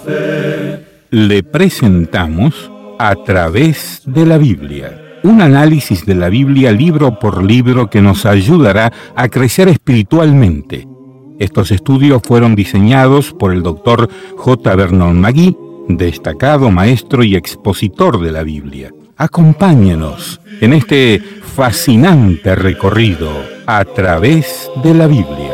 Le presentamos A través de la Biblia, un análisis de la Biblia libro por libro que nos ayudará a crecer espiritualmente. Estos estudios fueron diseñados por el Dr. J. Vernon McGee, destacado maestro y expositor de la Biblia. Acompáñenos en este fascinante recorrido a través de la Biblia.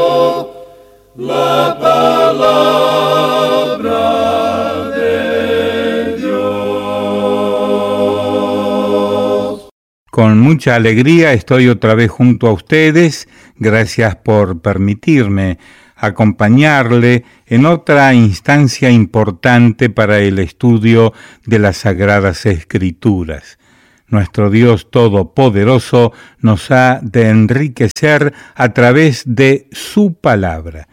La palabra de Dios. Con mucha alegría estoy otra vez junto a ustedes. Gracias por permitirme acompañarle en otra instancia importante para el estudio de las Sagradas Escrituras. Nuestro Dios Todopoderoso nos ha de enriquecer a través de su palabra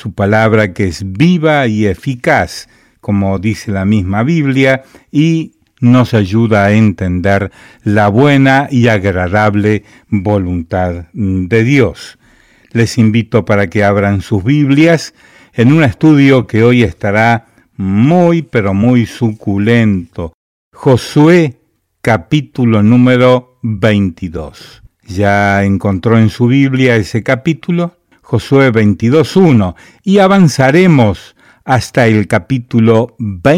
que es viva y eficaz, como dice la misma Biblia, y nos ayuda a entender la buena y agradable voluntad de Dios. Les invito para que abran sus Biblias en un estudio que hoy estará muy, pero muy suculento. Josué, capítulo número 22. ¿Ya encontró en su Biblia ese capítulo? Josué 22:1. Y avanzaremos hasta el capítulo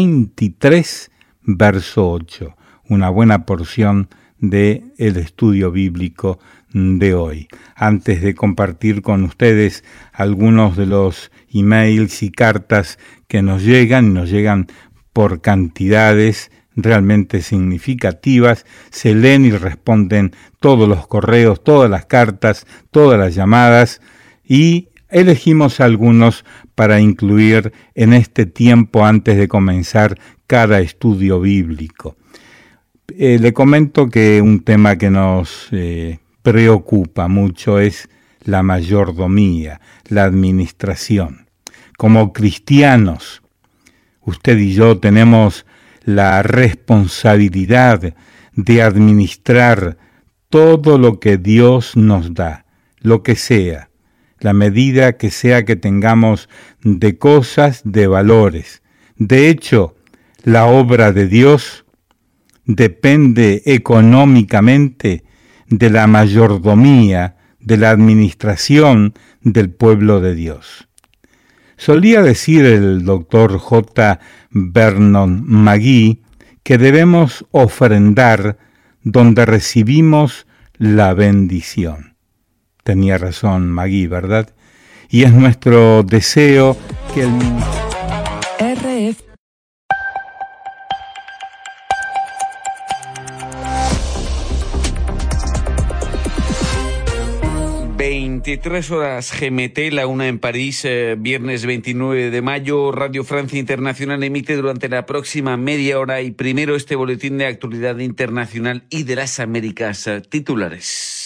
23, verso 8. Una buena porción del estudio bíblico de hoy. Antes de compartir con ustedes algunos de los emails y cartas que nos llegan por cantidades realmente significativas, se leen y responden todos los correos, todas las cartas, todas las llamadas, y elegimos algunos para incluir en este tiempo antes de comenzar cada estudio bíblico. Le comento que un tema que nos preocupa mucho es la mayordomía, la administración. Como cristianos, usted y yo tenemos la responsabilidad de administrar todo lo que Dios nos da, lo que sea, la medida que sea que tengamos de cosas, de valores. De hecho, la obra de Dios depende económicamente de la mayordomía, de la administración del pueblo de Dios. Solía decir el Dr. J. Vernon McGee que debemos ofrendar donde recibimos la bendición. Tenía razón McGee, ¿verdad? Y es nuestro deseo que el... RF 23 horas GMT, la una en París, viernes 29 de mayo. Radio Francia Internacional emite durante la próxima media hora y primero este boletín de actualidad internacional y de las Américas. Titulares.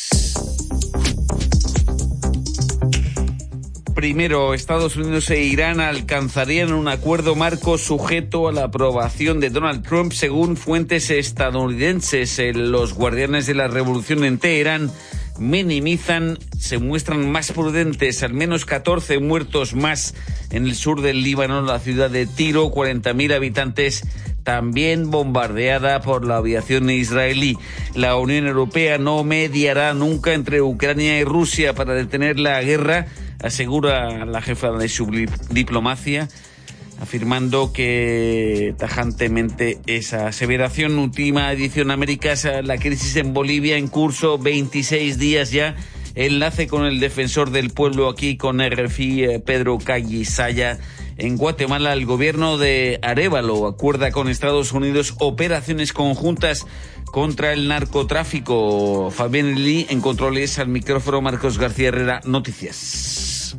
Primero, Estados Unidos e Irán alcanzarían un acuerdo marco sujeto a la aprobación de Donald Trump, según fuentes estadounidenses. Los guardianes de la revolución en Teherán se muestran más prudentes. Al menos 14 muertos más en el sur del Líbano, la ciudad de Tiro, 40.000 habitantes, también bombardeada por la aviación israelí. La Unión Europea no mediará nunca entre Ucrania y Rusia para detener la guerra, asegura la jefa de su diplomacia, afirmando que tajantemente esa aseveración. Última edición Américas, la crisis en Bolivia en curso, 26 días ya. Enlace con el defensor del pueblo aquí con RFI, Pedro Callisaya. En Guatemala, el gobierno de Arévalo acuerda con Estados Unidos operaciones conjuntas contra el narcotráfico. Fabián Lee en controles, al micrófono Marcos García Herrera, Noticias.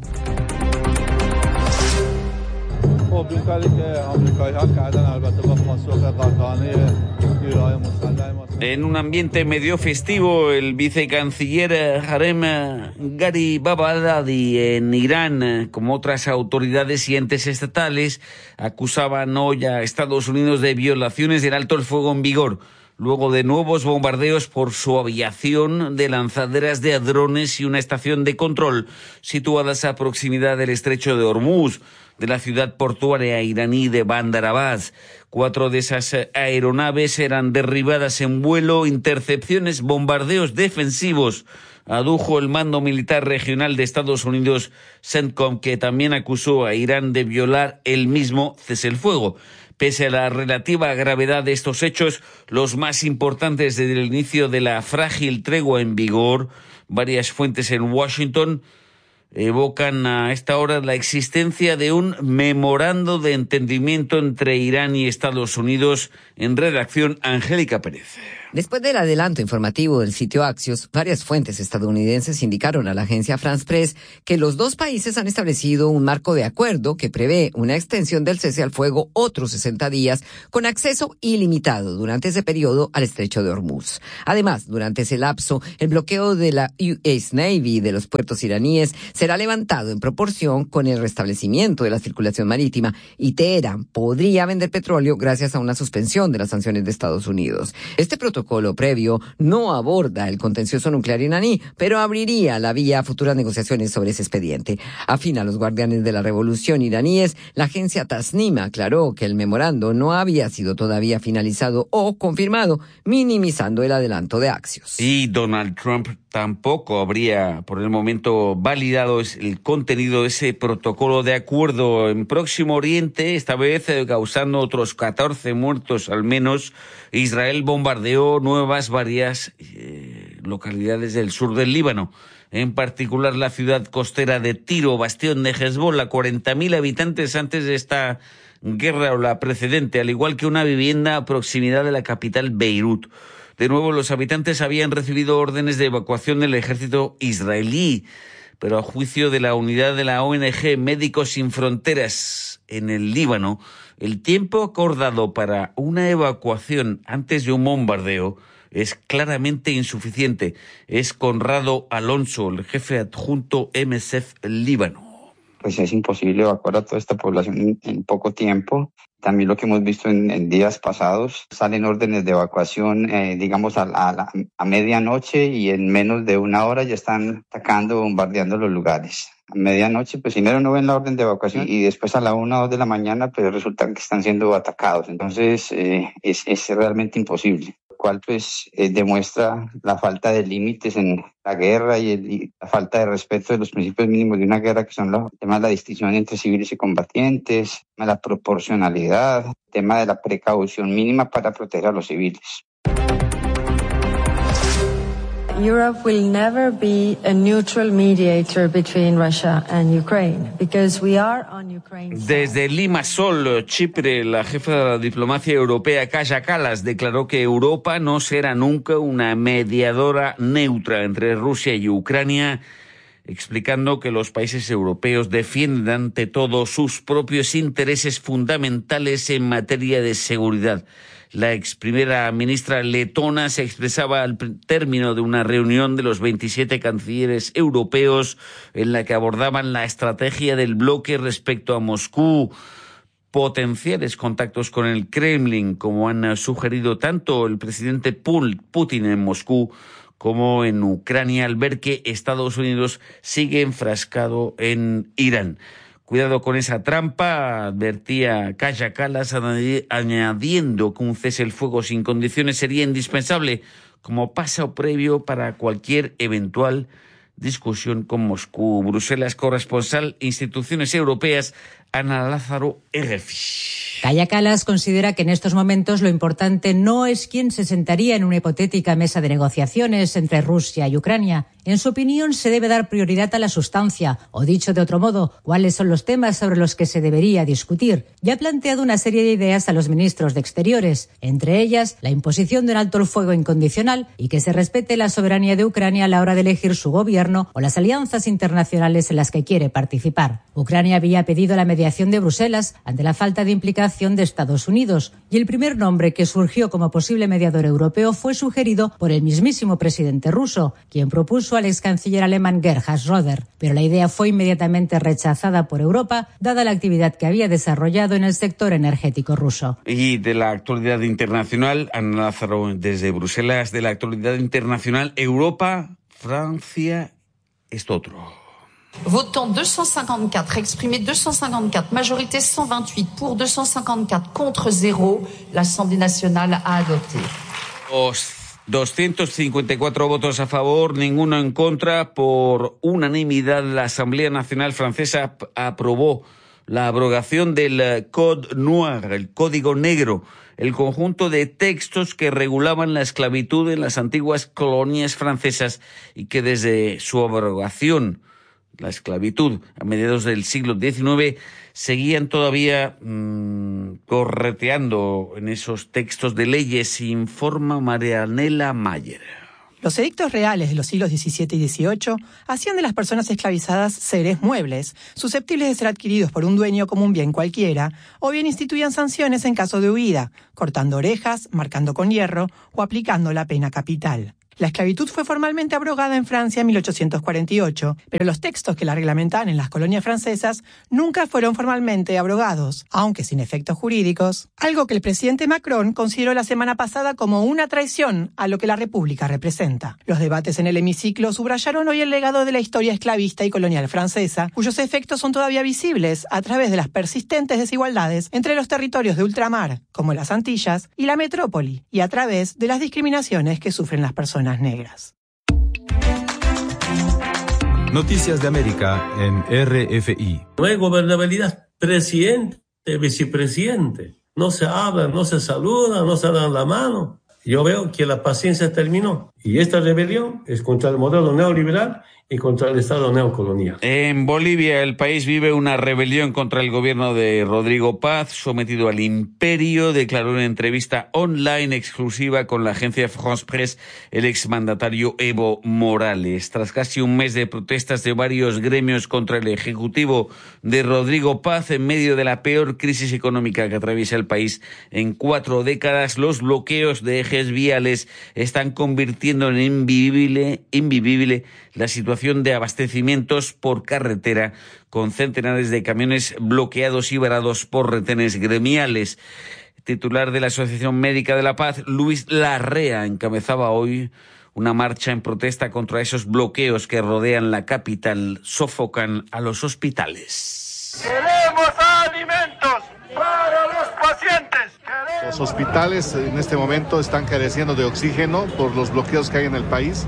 En un ambiente medio festivo, el vicecanciller Harem Garibabadi en Irán, como otras autoridades y entes estatales, acusaban hoy a Estados Unidos de violaciones del alto el fuego en vigor, luego de nuevos bombardeos por su aviación de lanzaderas de drones y una estación de control situadas a proximidad del estrecho de Hormuz. de la ciudad portuaria iraní de Bandar Abbas. 4 de esas aeronaves eran derribadas en vuelo, intercepciones, bombardeos defensivos, adujo el Mando Militar Regional de Estados Unidos, CENTCOM, que también acusó a Irán de violar el mismo cese el fuego. Pese a la relativa gravedad de estos hechos, los más importantes desde el inicio de la frágil tregua en vigor, varias fuentes en Washington evocan a esta hora la existencia de un memorando de entendimiento entre Irán y Estados Unidos. En redacción, Angélica Pérez. Después del adelanto informativo del sitio Axios, varias fuentes estadounidenses indicaron a la agencia France Press que los dos países han establecido un marco de acuerdo que prevé una extensión del cese al fuego otros 60 días con acceso ilimitado durante ese periodo al estrecho de Hormuz. Además, durante ese lapso, el bloqueo de la US Navy de los puertos iraníes será levantado en proporción con el restablecimiento de la circulación marítima y Teherán podría vender petróleo gracias a una suspensión de las sanciones de Estados Unidos. Este protocolo previo no aborda el contencioso nuclear iraní, pero abriría la vía a futuras negociaciones sobre ese expediente. Afín a los guardianes de la revolución iraníes, la agencia Tasnim aclaró que el memorando no había sido todavía finalizado o confirmado, minimizando el adelanto de Axios. Y Donald Trump tampoco habría por el momento validado el contenido de ese protocolo de acuerdo en Próximo Oriente, esta vez causando otros 14 muertos al menos. Israel bombardeó varias localidades del sur del Líbano, en particular la ciudad costera de Tiro, bastión de Hezbollah, 40.000 habitantes antes de esta guerra o la precedente, al igual que una vivienda a proximidad de la capital Beirut. De nuevo, los habitantes habían recibido órdenes de evacuación del ejército israelí, pero a juicio de la unidad de la ONG Médicos Sin Fronteras en el Líbano, el tiempo acordado para una evacuación antes de un bombardeo es claramente insuficiente. Es Conrado Alonso, el jefe adjunto MSF Líbano. Pues es imposible evacuar a toda esta población en poco tiempo. También lo que hemos visto en días pasados, salen órdenes de evacuación, digamos, a medianoche y en menos de una hora ya están atacando, bombardeando los lugares. A medianoche, pues primero no ven la orden de evacuación y después a la 1 o 2 de la mañana, pues resulta que están siendo atacados. Entonces, es realmente imposible. Lo cual, pues, demuestra la falta de límites en la guerra y la falta de respeto de los principios mínimos de una guerra, que son los temas de la distinción entre civiles y combatientes, la proporcionalidad, el tema de la precaución mínima para proteger a los civiles. Europe will never be a neutral mediator between Russia and Ukraine because we are on Ukraine's side. Desde Limassol, Chipre, la jefa de la diplomacia europea, Kaja Kallas, declaró que Europa no será nunca una mediadora neutra entre Rusia y Ucrania, explicando que los países europeos defienden ante todo sus propios intereses fundamentales en materia de seguridad. La ex primera ministra letona se expresaba al término de una reunión de los 27 cancilleres europeos en la que abordaban la estrategia del bloque respecto a Moscú, potenciales contactos con el Kremlin, como han sugerido tanto el presidente Putin en Moscú como en Ucrania, al ver que Estados Unidos sigue enfrascado en Irán. Cuidado con esa trampa, advertía Kaja Kallas, añadiendo que un cese el fuego sin condiciones sería indispensable como paso previo para cualquier eventual discusión con Moscú. Bruselas, corresponsal, instituciones europeas, Ana Lázaro, RFI. Kaja Kallas considera que en estos momentos lo importante no es quién se sentaría en una hipotética mesa de negociaciones entre Rusia y Ucrania. En su opinión, se debe dar prioridad a la sustancia, o dicho de otro modo, cuáles son los temas sobre los que se debería discutir. Ya ha planteado una serie de ideas a los ministros de Exteriores, entre ellas la imposición de un alto el fuego incondicional y que se respete la soberanía de Ucrania a la hora de elegir su gobierno o las alianzas internacionales en las que quiere participar. Ucrania había pedido la mediación de Bruselas ante la falta de implicación de Estados Unidos, y el primer nombre que surgió como posible mediador europeo fue sugerido por el mismísimo presidente ruso, quien propuso al ex canciller alemán Gerhard Schröder, pero la idea fue inmediatamente rechazada por Europa, dada la actividad que había desarrollado en el sector energético ruso. Y de la actualidad internacional, Ana Lázaro desde Bruselas, de la actualidad internacional, Europa, Francia, esto otro. Votant 254, exprimé 254, majorité 128 pour 254, contre 0, la Assemblée nationale a adopté. 254 votos a favor, ninguno en contra. Por unanimidad, la Asamblea Nacional Francesa aprobó la abrogación del Code Noir, el Código Negro, el conjunto de textos que regulaban la esclavitud en las antiguas colonias francesas y que desde su abrogación, la esclavitud a mediados del siglo XIX, seguían todavía correteando en esos textos de leyes, informa Marianela Mayer. Los edictos reales de los siglos XVII y XVIII hacían de las personas esclavizadas seres muebles, susceptibles de ser adquiridos por un dueño como un bien cualquiera, o bien instituían sanciones en caso de huida, cortando orejas, marcando con hierro o aplicando la pena capital. La esclavitud fue formalmente abrogada en Francia en 1848, pero los textos que la reglamentaban en las colonias francesas nunca fueron formalmente abrogados, aunque sin efectos jurídicos, algo que el presidente Macron consideró la semana pasada como una traición a lo que la República representa. Los debates en el hemiciclo subrayaron hoy el legado de la historia esclavista y colonial francesa, cuyos efectos son todavía visibles a través de las persistentes desigualdades entre los territorios de ultramar, como las Antillas, y la metrópoli, y a través de las discriminaciones que sufren las personas negras. Noticias de América en RFI. No hay gobernabilidad. Presidente, vicepresidente. No se habla, no se saluda, no se dan la mano. Yo veo que la paciencia terminó. Y esta rebelión es contra el modelo neoliberal y contra el Estado neocolonial. En Bolivia, el país vive una rebelión contra el gobierno de Rodrigo Paz, sometido al imperio, declaró en una entrevista online exclusiva con la agencia France Press el exmandatario Evo Morales. Tras casi un mes de protestas de varios gremios contra el ejecutivo de Rodrigo Paz, en medio de la peor crisis económica que atraviesa el país en 4 décadas, los bloqueos de ejes viales están convirtiendo en invivible la situación de abastecimientos por carretera, con centenares de camiones bloqueados y varados por retenes gremiales. Titular de la Asociación Médica de la Paz, Luis Larrea, encabezaba hoy una marcha en protesta contra esos bloqueos que rodean la capital, sofocan a los hospitales. ¡Queremos alimentos para los pacientes! Los hospitales en este momento están careciendo de oxígeno por los bloqueos que hay en el país.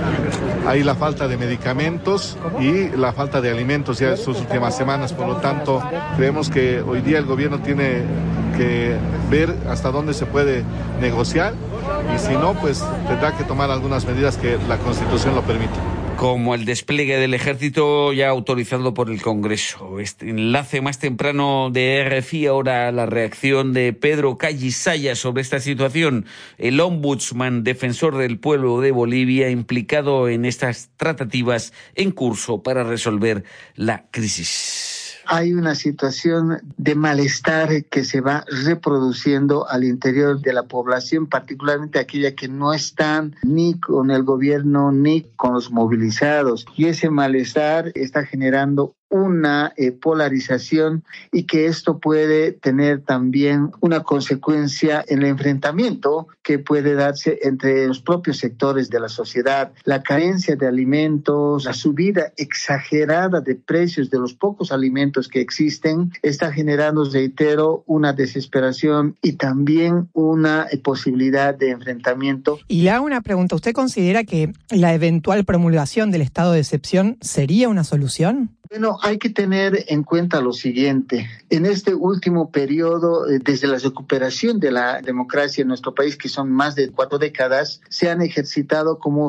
Hay la falta de medicamentos y la falta de alimentos ya en sus últimas semanas. Por lo tanto, creemos que hoy día el gobierno tiene que ver hasta dónde se puede negociar y si no, pues tendrá que tomar algunas medidas que la Constitución lo permite. Como el despliegue del ejército ya autorizado por el Congreso. Este enlace más temprano de RFI, ahora la reacción de Pedro Callisaya sobre esta situación. El ombudsman defensor del pueblo de Bolivia implicado en estas tratativas en curso para resolver la crisis. Hay una situación de malestar que se va reproduciendo al interior de la población, particularmente aquella que no están ni con el gobierno ni con los movilizados. Y ese malestar está generando una polarización y que esto puede tener también una consecuencia en el enfrentamiento que puede darse entre los propios sectores de la sociedad. La carencia de alimentos, la subida exagerada de precios de los pocos alimentos que existen está generando, reitero, una desesperación y también una posibilidad de enfrentamiento. Y le hago una pregunta. ¿Usted considera que la eventual promulgación del estado de excepción sería una solución? Bueno, hay que tener en cuenta lo siguiente. En este último periodo, desde la recuperación de la democracia en nuestro país, que son más de 4 décadas, se han ejercitado como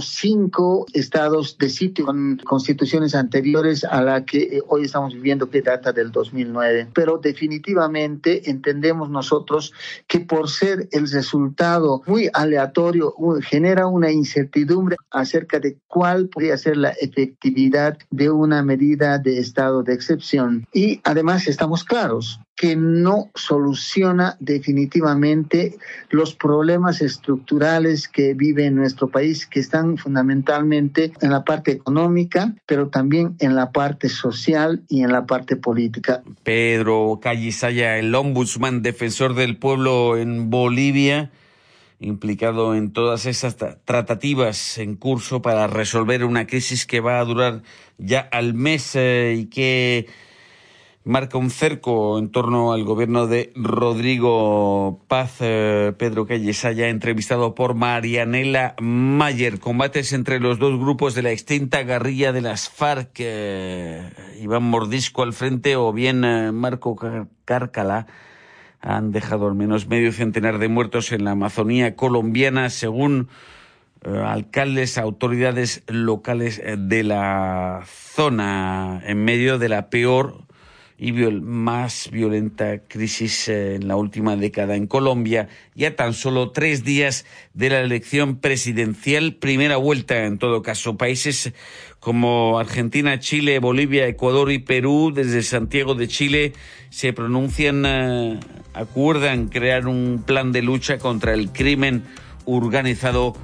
5 estados de sitio con constituciones anteriores a la que hoy estamos viviendo, que data del 2009. Pero definitivamente entendemos nosotros que por ser el resultado muy aleatorio, genera una incertidumbre acerca de cuál podría ser la efectividad de una medida de estado de excepción. Y además estamos claros que no soluciona definitivamente los problemas estructurales que vive nuestro país, que están fundamentalmente en la parte económica, pero también en la parte social y en la parte política. Pedro Callisaya, el ombudsman defensor del pueblo en Bolivia, implicado en todas esas tratativas en curso para resolver una crisis que va a durar ya al mes y que marca un cerco en torno al gobierno de Rodrigo Paz. Pedro Callesaya, entrevistado por Marianela Mayer. Combates entre los dos grupos de la extinta guerrilla de las FARC, Iván Mordisco al frente o bien Marco Cárcala, han dejado al menos medio centenar de muertos en la Amazonía colombiana, según alcaldes, autoridades locales de la zona, en medio de la peor y más violenta crisis en la última década en Colombia, ya tan solo 3 días de la elección presidencial, primera vuelta en todo caso. Países como Argentina, Chile, Bolivia, Ecuador y Perú, desde Santiago de Chile, se pronuncian, acuerdan crear un plan de lucha contra el crimen organizado.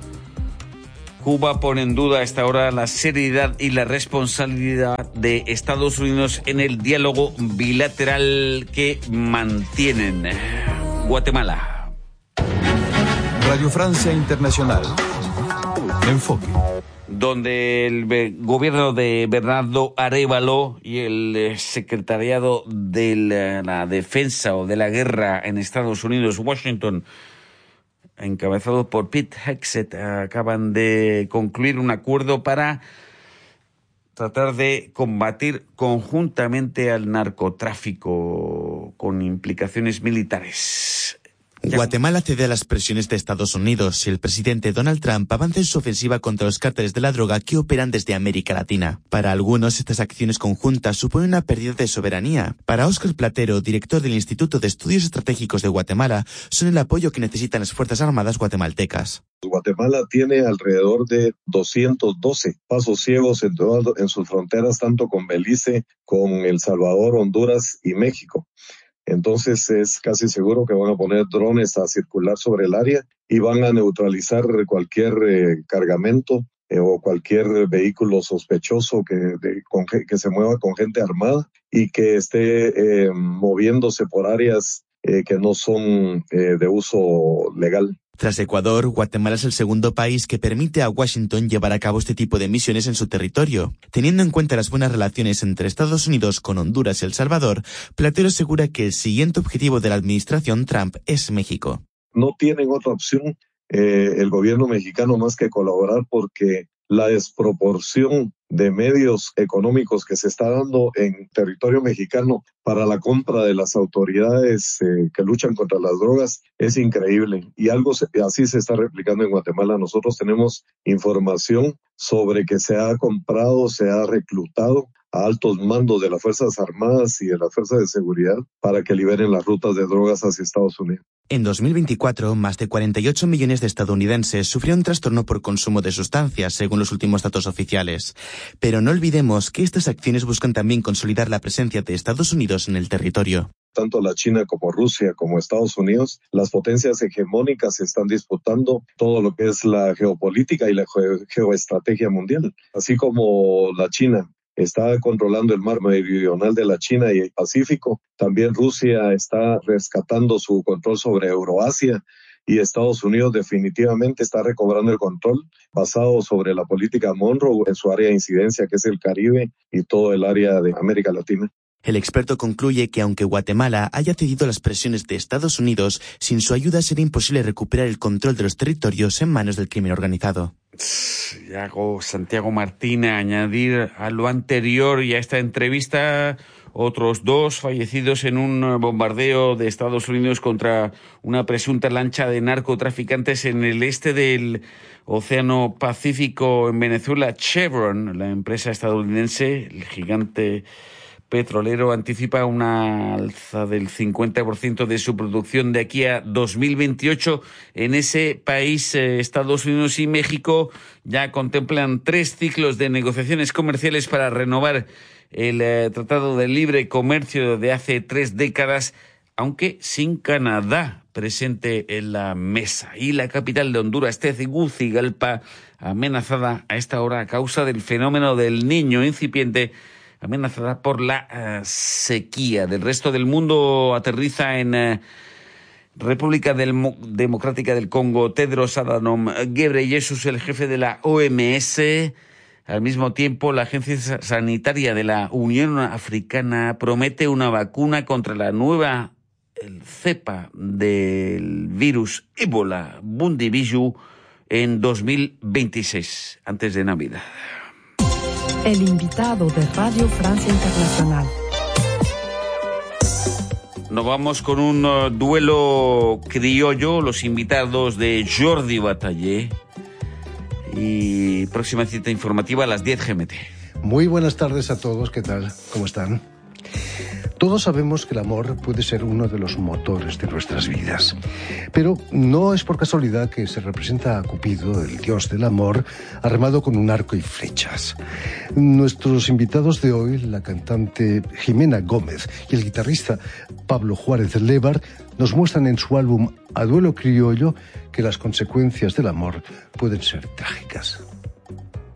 Cuba pone en duda a esta hora la seriedad y la responsabilidad de Estados Unidos en el diálogo bilateral que mantienen. Guatemala. Radio Francia Internacional. Enfoque. Donde el gobierno de Bernardo Arévalo y el secretariado de la defensa o de la guerra en Estados Unidos, Washington, encabezado por Pete Hegseth, acaban de concluir un acuerdo para tratar de combatir conjuntamente al narcotráfico con implicaciones militares. Guatemala cede a las presiones de Estados Unidos y el presidente Donald Trump avanza en su ofensiva contra los cárteles de la droga que operan desde América Latina. Para algunos, estas acciones conjuntas suponen una pérdida de soberanía. Para Óscar Platero, director del Instituto de Estudios Estratégicos de Guatemala, son el apoyo que necesitan las Fuerzas Armadas guatemaltecas. Guatemala tiene alrededor de 212 pasos ciegos en sus fronteras, tanto con Belice, con El Salvador, Honduras y México. Entonces es casi seguro que van a poner drones a circular sobre el área y van a neutralizar cualquier cargamento o cualquier vehículo sospechoso que se mueva con gente armada y que esté moviéndose por áreas que no son de uso legal. Tras Ecuador, Guatemala es el segundo país que permite a Washington llevar a cabo este tipo de misiones en su territorio. Teniendo en cuenta las buenas relaciones entre Estados Unidos con Honduras y El Salvador, Platero asegura que el siguiente objetivo de la administración Trump es México. No tienen otra opción el gobierno mexicano más que colaborar, porque la desproporción de medios económicos que se está dando en territorio mexicano para la compra de las autoridades que luchan contra las drogas es increíble, y algo así se está replicando en Guatemala. Nosotros tenemos información sobre que se ha comprado, se ha reclutado a altos mandos de las Fuerzas Armadas y de las Fuerzas de Seguridad para que liberen las rutas de drogas hacia Estados Unidos. En 2024, más de 48 millones de estadounidenses sufrieron trastorno por consumo de sustancias, según los últimos datos oficiales. Pero no olvidemos que estas acciones buscan también consolidar la presencia de Estados Unidos en el territorio. Tanto la China como Rusia como Estados Unidos, las potencias hegemónicas están disputando todo lo que es la geopolítica y la geoestrategia mundial. Así como la China está controlando el mar meridional de la China y el Pacífico, también Rusia está rescatando su control sobre Euroasia, y Estados Unidos definitivamente está recobrando el control basado sobre la política Monroe en su área de incidencia, que es el Caribe y todo el área de América Latina. El experto concluye que aunque Guatemala haya cedido a las presiones de Estados Unidos, sin su ayuda será imposible recuperar el control de los territorios en manos del crimen organizado. Santiago Martín, a añadir a lo anterior y a esta entrevista, otros 2 fallecidos en un bombardeo de Estados Unidos contra una presunta lancha de narcotraficantes en el este del Océano Pacífico en Venezuela. Chevron, la empresa estadounidense, el gigante petrolero, anticipa una alza del 50% de su producción de aquí a 2028. En ese país, Estados Unidos y México ya contemplan 3 ciclos de negociaciones comerciales para renovar el Tratado de Libre Comercio de hace 3 décadas, aunque sin Canadá presente en la mesa. Y la capital de Honduras, Tegucigalpa, amenazada a esta hora a causa del fenómeno del Niño incipiente, amenazada por la sequía. Del resto del mundo aterriza en República Democrática del Congo, Tedros Adhanom Ghebreyesus, el jefe de la OMS. Al mismo tiempo, la Agencia Sanitaria de la Unión Africana promete una vacuna contra la nueva cepa del virus Ébola, Bundibugyo, en 2026, antes de Navidad. El invitado de Radio Francia Internacional. Nos vamos con un duelo criollo, los invitados de Jordi Batallé. Y próxima cita informativa a las 10 GMT. Muy buenas tardes a todos, ¿qué tal? ¿Cómo están? Todos sabemos que el amor puede ser uno de los motores de nuestras vidas. Pero no es por casualidad que se representa a Cupido, el dios del amor, armado con un arco y flechas. Nuestros invitados de hoy, la cantante Jimena Gómez y el guitarrista Pablo Juárez Lévar, nos muestran en su álbum A Duelo Criollo que las consecuencias del amor pueden ser trágicas.